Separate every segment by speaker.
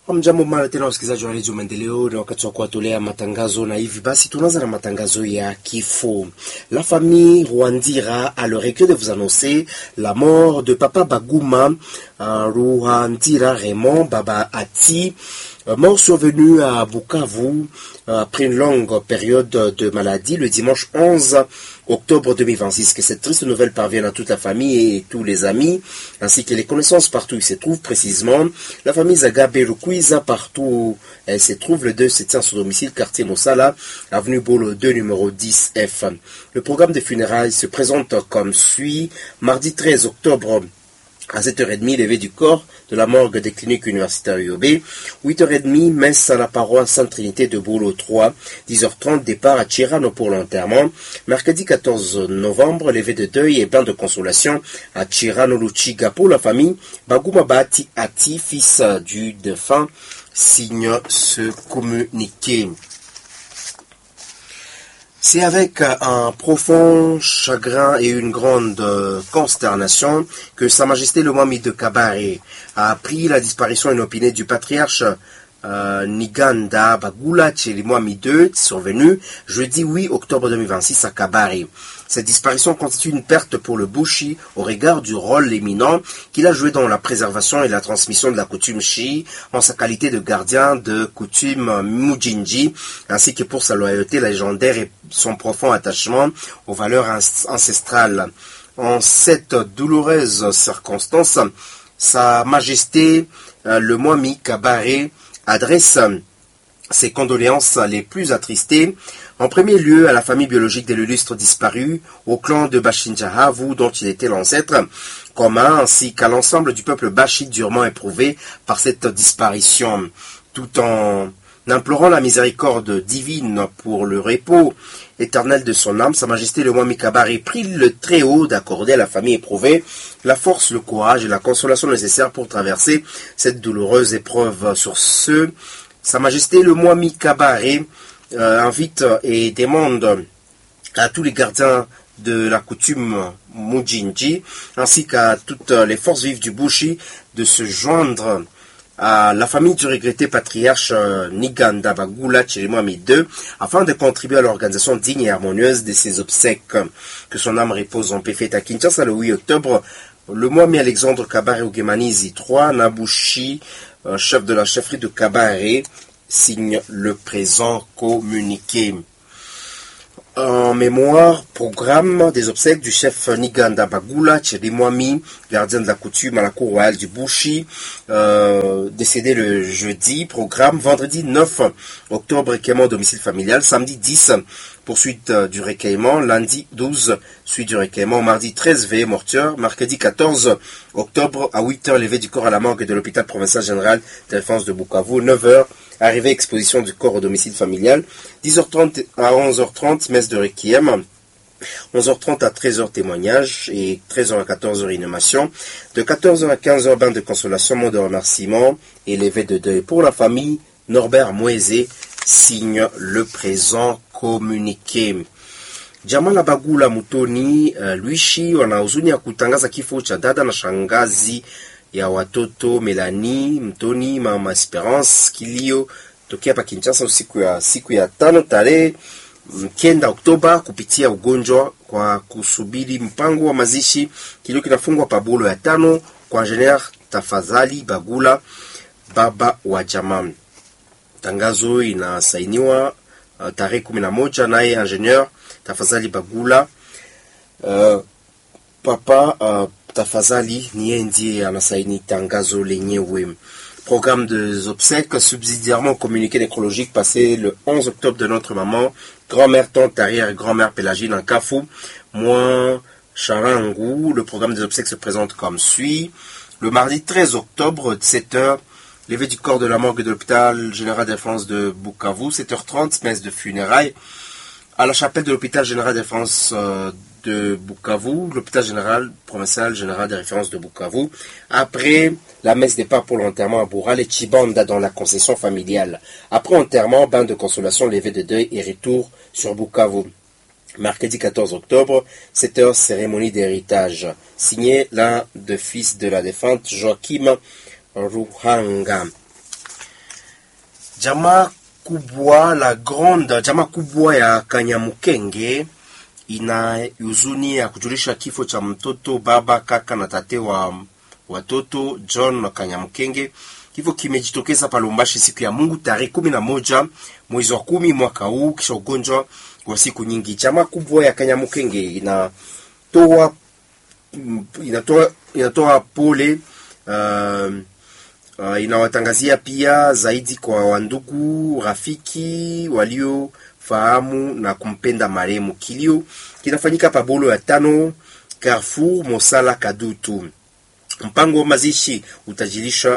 Speaker 1: Hamjambo mara tena wasikilizaji wa Radio Maendeleo, na wakati wa kuwatolea matangazo, na hivi basi tunaanza na matangazo ya kifo. La famille Rwandira a le regret de vous annoncer la mort de Papa Baguma Rwandira Raymond Baba Ati, mort survenu à Bukavu après une longue période de maladie le dimanche 11 octobre 2026. Que cette triste nouvelle parvienne à toute la famille et tous les amis, ainsi que les connaissances partout où ils se trouvent, précisément la famille Zagabe Rukwiza, partout où elle se trouve. Le 2 se tient à son domicile, quartier Mossala, avenue Bolo 2, numéro 10F. Le programme de funérailles se présente comme suit. Mardi 13 octobre, à 7h30, levé du corps de la morgue des cliniques universitaires UOB. 8h30, messe à la paroisse Sainte-Trinité de Bolo 3. 10h30, départ à Chirano pour l'enterrement. Mercredi 14 novembre, levé de deuil et bain de consolation à Chirano Luchiga pour la famille. Baguma Bati Ati, fils du défunt, signe ce communiqué. C'est avec un profond chagrin et une grande consternation que Sa Majesté le Mwami de Kabare a appris la disparition inopinée du patriarche Niganda Bagula Tchelimwami II, survenu jeudi 8 octobre 2026 à Kabare. Cette disparition constitue une perte pour le Bushi au regard du rôle éminent qu'il a joué dans la préservation et la transmission de la coutume Shi en sa qualité de gardien de coutume Mujinji, ainsi que pour sa loyauté légendaire et son profond attachement aux valeurs ancestrales. En cette douloureuse circonstance, Sa Majesté le Mwami Kabare adresse ses condoléances les plus attristées, en premier lieu à la famille biologique de l'illustre disparu, au clan de Bashinjahavu dont il était l'ancêtre commun, ainsi qu'à l'ensemble du peuple bashi durement éprouvé par cette disparition, tout en implorant la miséricorde divine pour le repos éternel de son âme. Sa Majesté le Mwami Kabare prie le Très-Haut d'accorder à la famille éprouvée la force, le courage et la consolation nécessaires pour traverser cette douloureuse épreuve. Sur ce, Sa Majesté le Mwami Kabare invite et demande à tous les gardiens de la coutume Mujinji, ainsi qu'à toutes les forces vives du Bushi, de se joindre à la famille du regretté patriarche Niganda Bagula Tchelimwami II, afin de contribuer à l'organisation digne et harmonieuse de ses obsèques. Que son âme repose en paix. Fête à Kinshasa le 8 octobre, le Mwami Alexandre Kabare Ugemanizi III, Nabushi, chef de la chefferie de Kabare, signe le présent communiqué. En mémoire, programme des obsèques du chef Niganda Bagula Tchelimwami, gardien de la coutume à la cour royale du Bushi, décédé le jeudi. Programme vendredi 9 octobre, recueillement au domicile familial. Samedi 10, poursuite du recueillement. Lundi 12, suite du recueillement. Mardi 13, veillée mortuaire. Mercredi 14 octobre, à 8h, levé du corps à la morgue de l'hôpital provincial général de référence de Bukavu. 9h, arrivée exposition du corps au domicile familial. 10h30 à 11h30, messe de requiem. 11h30 à 13h, témoignage. Et 13h à 14h, inhumation. De 14h à 15h, bain de consolation, mot de remerciement et levé de deuil. Pour la famille, Norbert Mweze signe le présent communiqué. Jamala Bagula Mutoni Luishi wana huzuni ya kutangaza kifo cha dada na shangazi ya watoto Melanie Mtoni mama Esperance kilio tokea pa Kinshasa siku ya 5 tarehe 9 Oktoba kupitia ugonjwa. Kwa kusubiri mpango wa mazishi, kilio kinafungwa pa Bolo ya 5 kwa Engineer Tafadhali Bagula, baba wa jamaa. Tangazo inasainiwa tarehe 11 naye Engineer Tafadhali Bagula. Papa Tafadhali niye ndiye anasaini tangazo lenyewe. Programme des obsèques subsidiairement communiqué nécrologique passé le 11 octobre de notre maman, grand-mère, tante, arrière et grand-mère Pélagine en Kafou, moi Charangou. Le programme des obsèques se présente comme suit. Le mardi 13 octobre, 7h, levé du corps de la morgue de l'hôpital général de référence de Bukavu. 7h30, messe de funérailles à la chapelle de l'hôpital général de référence de Bukavu, l'hôpital général provincial général de référence de Bukavu. Après la messe départ pour l'enterrement à Boural et Chibanda dans la concession familiale. Après enterrement, bain de consolation, levé de deuil et retour sur Bukavu. Mercredi 14 octobre, 7h, cérémonie d'héritage. Signé l'un des fils de la défunte, Joachim Ruhanga. Jamaa kubwa ya Kanyamukenge ina huzuni ya kujulisha kifo cha mtoto, baba, kaka na tate wa watoto John Kanyamukenge. Kifo kimejitokeza pa Lubumbashi siku ya Mungu tarehe 11 mwezi wa 10 mwaka huu kisha ugonjwa wa siku nyingi. Jamaa kubwa ya Kanyamukenge inatoa pole, inawatangazia pia zaidi kwa wandugu, rafiki waliofahamu na kumpenda marehemu. Kilio kinafanyika pa Bolo ya 5 Carrefour Mosala Kadutu. Mpango wa mazishi utajilisha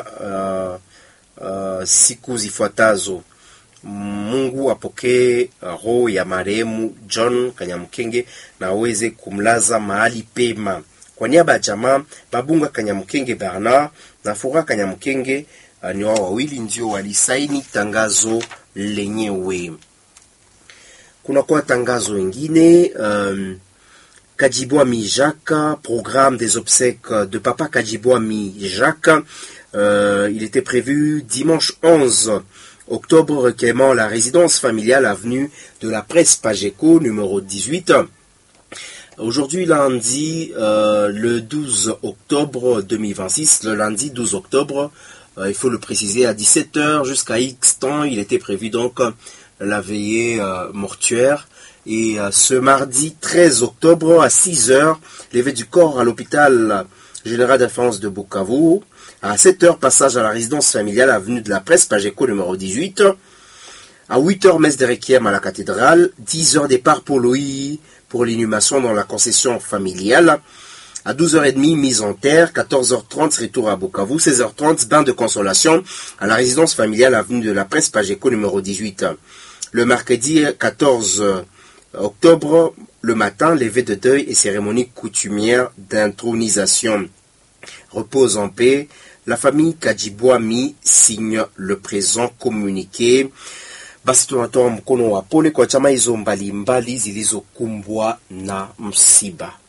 Speaker 1: siku zifuatazo. Mungu apokee roho ya marehemu John Kanyamukenge na aweze kumlaza mahali pema. Kwa niaba ya jamaa, Babunga Kanyamukenge Bernard na Fura Kanyamukenge ni wao wawili ndio walisaini tangazo lenyewe. Kuna kwa tangazo wengine, Kadjibwami Jacques, programme des obsèques de Papa Kadjibwami Jacques. Il était prévu dimanche 11 octobre, recueillement la résidence familiale avenue de la Presse Pageco, numéro 18. Aujourd'hui, lundi, le 12 octobre 2026, le lundi 12 octobre, il faut le préciser, à 17h jusqu'à X temps, il était prévu donc la veillée mortuaire. Et ce mardi 13 octobre à 6h, levée du corps à l'hôpital général d'Infance de Bukavu. À 7h, passage à la résidence familiale avenue de la Presse Pageco numéro 18. À 8h, messe de requiem à la cathédrale. 10h, départ pour l'OI pour l'inhumation dans la concession familiale. À 12h30, mise en terre. 14h30, retour à Bukavu. 16h30, bain de consolation à la résidence familiale avenue de la Presse Pageco numéro 18. Le mercredi 14 octobre, le matin, levée de deuil et cérémonie coutumière d'intronisation. Repose en paix. La famille Kadjibwami signe le présent communiqué. Basi tunatoa mkono wa pole kwa chama hizo mbalimbali zilizokumbwa na msiba.